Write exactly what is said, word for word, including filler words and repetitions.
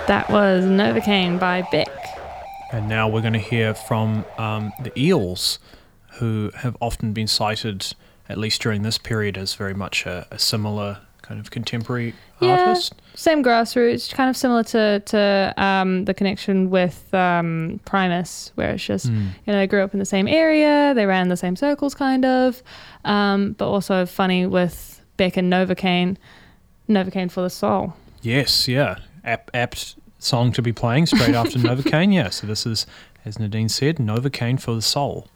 That was Novocaine by Beck. And now we're going to hear from um, the Eels, who have often been cited, at least during this period, as very much a, a similar kind of contemporary yeah, artist. Same grassroots, kind of similar to to um, the connection with um, Primus, where it's just, mm. you know, they grew up in the same area, they ran the same circles kind of, um, but also funny with Beck and Novocaine, Novocaine for the Soul. Yes, yeah. Apt, apt song to be playing straight after Novocaine, yeah. So this is, as Nadine said, Novocaine for the Soul.